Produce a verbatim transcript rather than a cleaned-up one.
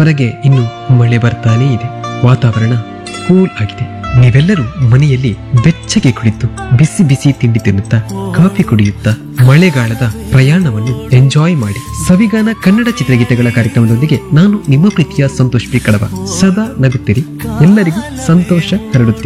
ಹೊರಗೆ ಇನ್ನು ಮಳೆ ಬರ್ತಾನೇ ಇದೆ. ವಾತಾವರಣ ಕೂಲ್ ಆಗಿದೆ. ನೀವೆಲ್ಲರೂ ಮನೆಯಲ್ಲಿ ಬೆಚ್ಚಗೆ ಕುಳಿತು ಬಿಸಿ ಬಿಸಿ ತಿಂಡಿ ತಿನ್ನುತ್ತಾ ಕಾಫಿ ಕುಡಿಯುತ್ತಾ ಮಳೆಗಾಲದ ಪ್ರಯಾಣವನ್ನು ಎಂಜಾಯ್ ಮಾಡಿ. ಸವಿಗಾನ ಕನ್ನಡ ಚಿತ್ರಗೀತೆಗಳ ಕಾರ್ಯಕ್ರಮದೊಂದಿಗೆ ನಾನು ನಿಮ್ಮ ಪ್ರೀತಿಯ ಸಂತೋಷ್ ಪಿ ಕಡವ. ಸದಾ ನಗುತ್ತಿರಿ, ಎಲ್ಲರಿಗೂ ಸಂತೋಷ ಹರಡುತ್ತೀರಿ.